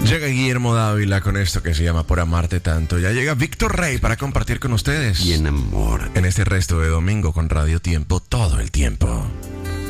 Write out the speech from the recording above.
Llega Guillermo Dávila con esto que se llama Por Amarte Tanto. Ya llega Víctor Rey para compartir con ustedes. Y en amor. En este resto de domingo con Radio Tiempo todo el tiempo.